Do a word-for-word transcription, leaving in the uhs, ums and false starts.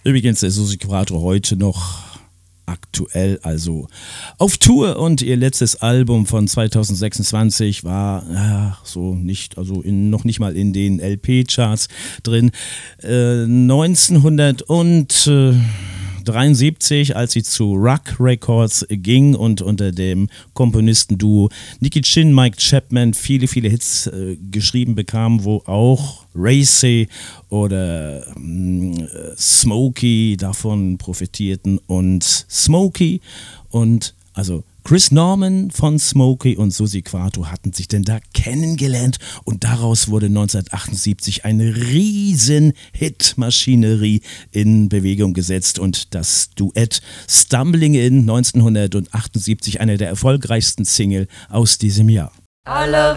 Übrigens ist Susi Quatro heute noch aktuell, also auf Tour, und ihr letztes Album von zwanzig sechsundzwanzig war ja, so nicht, also in, noch nicht mal in den L P-Charts drin. Äh, neunzehnhundertdreiundsiebzig, als sie zu Ruck Records ging und unter dem Komponistenduo Nicky Chinn, Mike Chapman viele, viele Hits äh, geschrieben bekam, wo auch Racy oder ähm, Smokey davon profitierten. Und Smokey und also Chris Norman von Smokey und Susi Quatro hatten sich denn da kennengelernt, und daraus wurde neunzehnhundertachtundsiebzig eine riesen Hitmaschinerie in Bewegung gesetzt, und das Duett Stumbling In neunzehnhundertachtundsiebzig, eine der erfolgreichsten Single aus diesem Jahr.